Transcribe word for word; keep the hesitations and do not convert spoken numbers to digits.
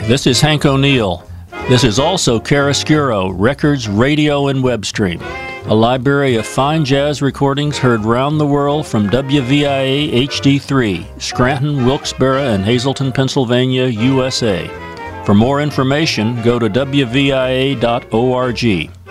This is Hank O'Neill. This is also Chiaroscuro, Records, Radio, and Web Stream, a library of fine jazz recordings heard round the world from W V I A H D three, Scranton, Wilkes-Barre, and Hazleton, Pennsylvania, U S A. For more information, go to W V I A dot org.